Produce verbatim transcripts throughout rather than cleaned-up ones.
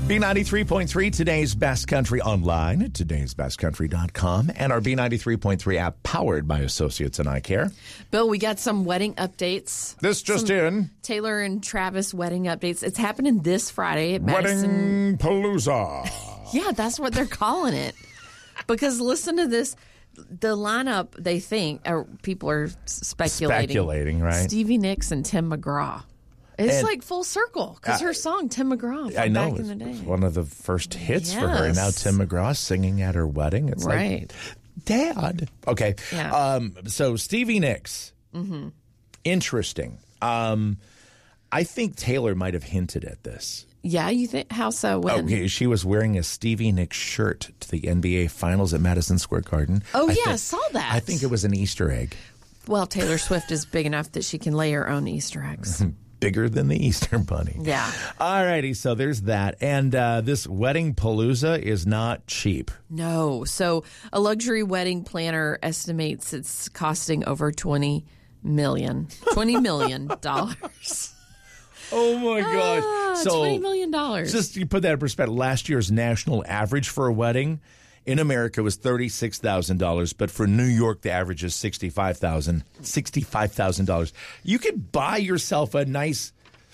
B ninety-three point three, today's best country online at todays best country dot com, and our B ninety-three point three app powered by Associates in Eye Care. Bill, we got some wedding updates. This just some in. Taylor and Travis wedding updates. It's happening this Friday at Madison. Wedding Palooza. Yeah, that's what they're calling it. Because listen to this. The lineup, they think, or people are speculating. Speculating, right? Stevie Nicks and Tim McGraw. It's And- like full circle because Uh, her song, Tim McGraw, from I know. back It in the day. was one of the first hits for her. And now Yes. Tim McGraw singing at her wedding. It's Right. like, Dad. Okay. Yeah. Um, so Stevie Nicks. Mm-hmm. Interesting. Um, I think Taylor might have hinted at this. Yeah, you think? How so? When? Okay, she was wearing a Stevie Nicks shirt to the N B A Finals at Madison Square Garden. Oh, I yeah, I think- saw that. I think it was an Easter egg. Well, Taylor Swift is big enough that she can lay her own Easter eggs. Bigger than the Easter Bunny. Yeah. All righty, so there's that. And uh, this wedding palooza is not cheap. No. So a luxury wedding planner estimates it's costing over twenty million dollars. twenty million dollars. Oh, my gosh. Ah, so twenty million dollars. Just to put that in perspective, last year's national average for a wedding in America was thirty-six thousand dollars, but for New York, the average is sixty-five thousand dollars. sixty-five thousand dollars. You could buy yourself a nice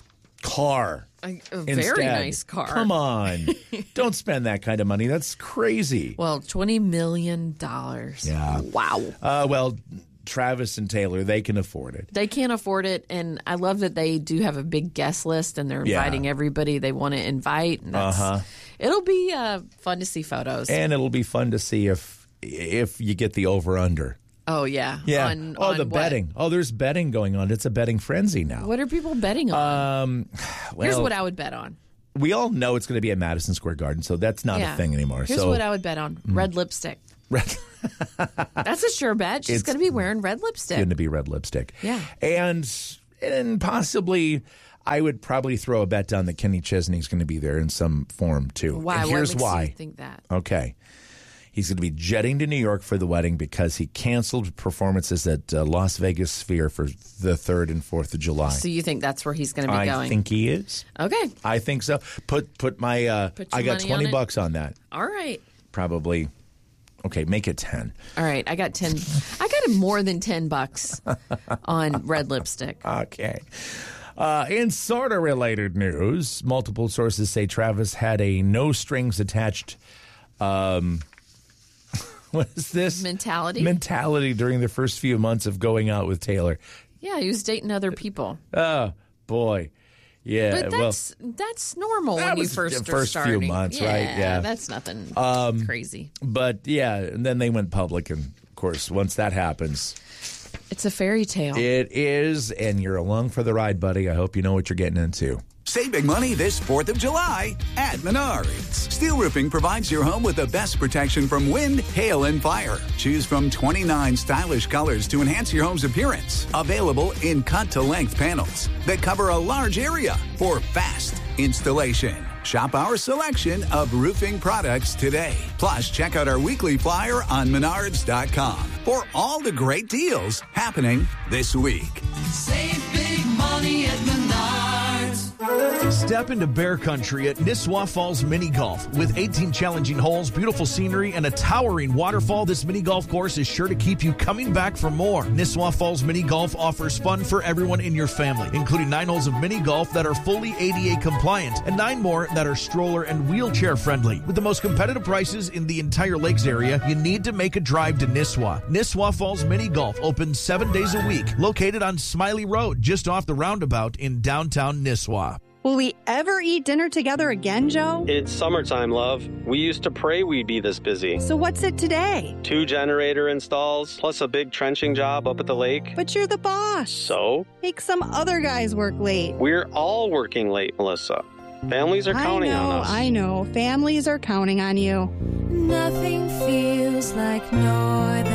car. A, a very instead. nice car. Come on. Don't spend that kind of money. That's crazy. Well, twenty million dollars. Yeah. Wow. Uh, well, Travis and Taylor, they can afford it. They can't afford it, and I love that they do have a big guest list, and they're Yeah. inviting everybody they want to invite. And that's, Uh-huh. It'll be uh, fun to see photos. And it'll be fun to see if if you get the over-under. oh, yeah. Yeah. On, oh, on the what? betting. Oh, there's betting going on. It's a betting frenzy now. What are people betting on? Um, well, Here's what I would bet on. we all know it's going to be at Madison Square Garden, so that's not Yeah. a thing anymore. Here's so what I would bet on. Red lipstick. red, That's a sure bet. She's It's going to be wearing red lipstick. going to be red lipstick. Yeah. And and possibly I would probably throw a bet down that Kenny Chesney's going to be there in some form too. Why? And What here's makes why. you think that? Okay. He's going to be jetting to New York for the wedding because he canceled performances at uh, Las Vegas Sphere for the third and fourth of July. So you think that's where he's going to be I going? think he is. Okay. I think so. Put put my uh, Put your I got money twenty on it? bucks on that. All right. Probably. Okay, make it ten. All right. I got ten. I got more than ten bucks on red lipstick. Okay. Uh, in sort of related news, multiple sources say Travis had a no strings attached. Um, what is this Mentality? mentality during the first few months of going out with Taylor? Yeah, he was dating other people. Oh boy, yeah. But well, that's that's normal that when you was first the are first few starting. months, yeah, right? Yeah. that's nothing crazy. but yeah, and then they went public, and of course, once that happens, It's a fairy tale. it is, and you're along for the ride, buddy. I hope you know what you're getting into. Save big money this fourth of July at Menards. Steel Roofing provides your home with the best protection from wind, hail, and fire. Choose from twenty-nine stylish colors to enhance your home's appearance. Available in cut-to-length panels that cover a large area for fast installation. Shop our selection of roofing products today. Plus, check out our weekly flyer on menards dot com for all the great deals happening this week. Save big money at Menards. Step into bear country at Nisswa Falls Mini Golf. With eighteen challenging holes, beautiful scenery, and a towering waterfall, this mini golf course is sure to keep you coming back for more. Nisswa Falls Mini Golf offers fun for everyone in your family, including nine holes of mini golf that are fully A D A compliant and nine more that are stroller and wheelchair friendly. With the most competitive prices in the entire lakes area, you need to make a drive to Nisswa. Nisswa Falls Mini Golf opens seven days a week, located on Smiley Road, just off the roundabout in downtown Nisswa. Will we ever eat dinner together again, Joe? It's summertime, love. We used to pray we'd be this busy. So what's it today? Two generator installs, plus a big trenching job up at the lake. But you're the boss. So? Make some other guys work late. We're all working late, Melissa. Families are counting I know, on us. I know. Families are counting on you. Nothing feels like Northern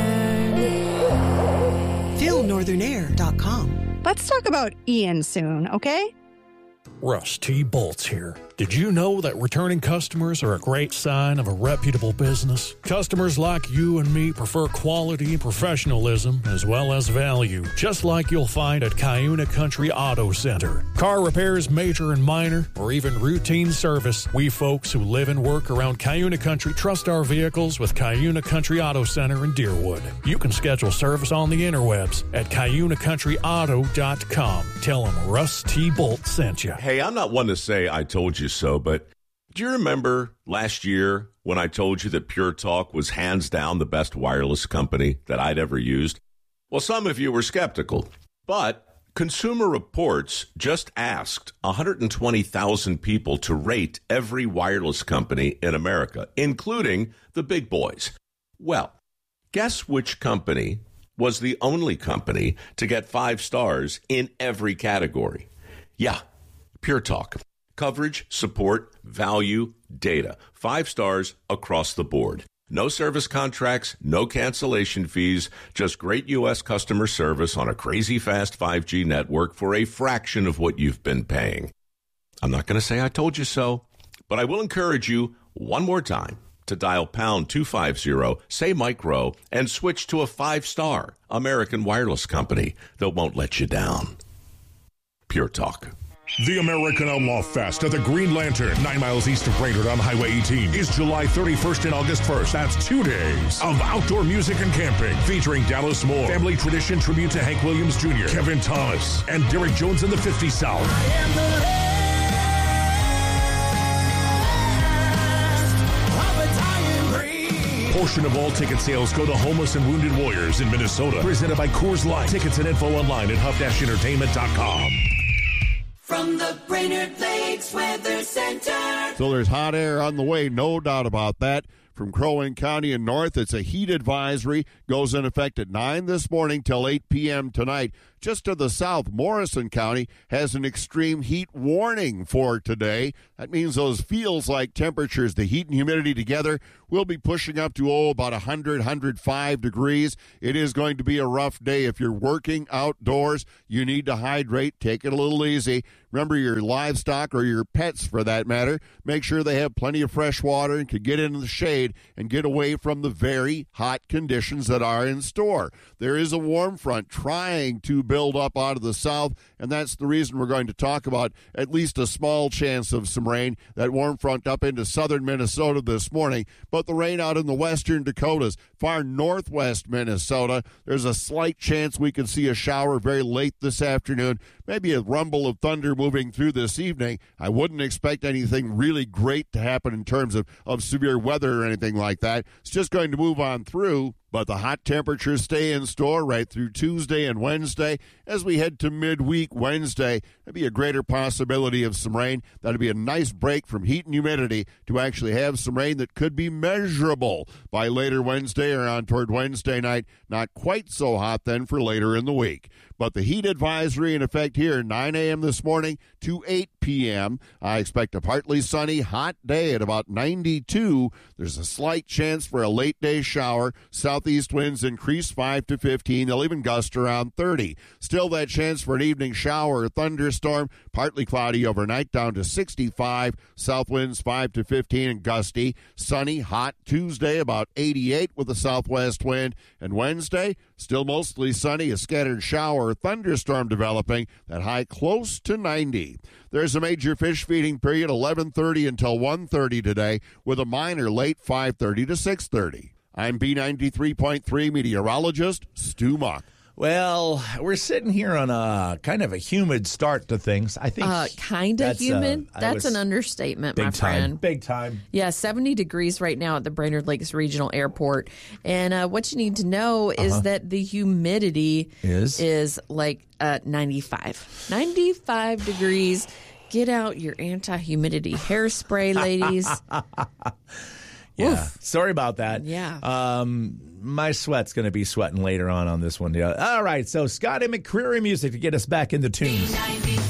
Air. feel northern air dot com. Let's talk about Ian soon, okay? Russ T. Bolts here. Did you know that returning customers are a great sign of a reputable business? Customers like you and me prefer quality and professionalism as well as value, just like you'll find at Cuyuna Country Auto Center. Car repairs, major and minor, or even routine service, we folks who live and work around Cuyuna Country trust our vehicles with Cuyuna Country Auto Center in Deerwood. You can schedule service on the interwebs at cuyuna country auto dot com. Tell them Russ T. Bolt sent you. Hey, I'm not one to say I told you so, but do you remember last year when I told you that Pure Talk was hands down the best wireless company that I'd ever used? Well, some of you were skeptical, but Consumer Reports just asked one hundred twenty thousand people to rate every wireless company in America, including the big boys. Well, guess which company was the only company to get five stars in every category? Yeah, Pure Talk. Coverage, support, value, data. Five stars across the board. No service contracts, no cancellation fees, just great U S customer service on a crazy fast five G network for a fraction of what you've been paying. I'm not going to say I told you so, but I will encourage you one more time to dial pound two fifty, say Mike Rowe, and switch to a five-star American wireless company that won't let you down. Pure Talk. The American Outlaw Fest at the Green Lantern, nine miles east of Brainerd on Highway eighteen, is July thirty-first and August first. That's two days of outdoor music and camping, featuring Dallas Moore, Family Tradition tribute to Hank Williams Junior, Kevin Thomas, and Derek Jones and the fifty South. Portion of all ticket sales go to homeless and wounded warriors in Minnesota. Presented by Coors Light. Tickets and info online at huff dash entertainment dot com. From the Brainerd Lakes Weather Center. So there's hot air on the way, no doubt about that. From Crow Wing County and north, it's a heat advisory. Goes in effect at nine this morning till eight p.m. tonight. Just to the south, Morrison County has an extreme heat warning for today. That means those feels-like temperatures, the heat and humidity together, will be pushing up to, oh, about one hundred, one hundred five degrees. It is going to be a rough day. If you're working outdoors, you need to hydrate. Take it a little easy. Remember your livestock or your pets, for that matter. Make sure they have plenty of fresh water and can get into the shade and get away from the very hot conditions that are in store. There is a warm front trying to build up out of the south, and that's the reason we're going to talk about at least a small chance of some rain. That warm front up into southern Minnesota this morning, but the rain out in the western Dakotas, far northwest Minnesota, there's a slight chance we could see a shower very late this afternoon, maybe a rumble of thunder moving through this evening. I wouldn't expect anything really great to happen in terms of, of severe weather or anything like that. It's just going to move on through. But the hot temperatures stay in store right through Tuesday and Wednesday. As we head to midweek Wednesday, there'll be a greater possibility of some rain. That'll be a nice break from heat and humidity to actually have some rain that could be measurable by later Wednesday or on toward Wednesday night. Not quite so hot then for later in the week. But the heat advisory in effect here, nine a.m. this morning to eight p.m. I expect a partly sunny, hot day at about ninety-two. There's a slight chance for a late day shower. Southeast winds increase five to fifteen. They'll even gust around thirty. Still that chance for an evening shower or thunderstorm. Partly cloudy overnight down to sixty-five. South winds five to fifteen and gusty. Sunny, hot Tuesday about eighty-eight with a southwest wind. And Wednesday, still mostly sunny, a scattered shower or thunderstorm developing. That high close to ninety. There's a major fish feeding period eleven thirty until one thirty today with a minor late five thirty to six thirty. I'm B ninety-three point three meteorologist Stu Muck. Well, we're sitting here on a kind of a humid start to things. I think uh, kind of humid. Uh, that's an understatement, big my time, friend. Big time. Yeah, seventy degrees right now at the Brainerd Lakes Regional Airport. And uh, what you need to know is uh-huh. that the humidity is is like uh, ninety-five. ninety-five degrees. Get out your anti-humidity hairspray, ladies. Yeah. Oof. Sorry about that. Yeah. Um, my sweat's going to be sweating later on on this one. Yeah. All right. So Scotty McCreery music to get us back in the tunes.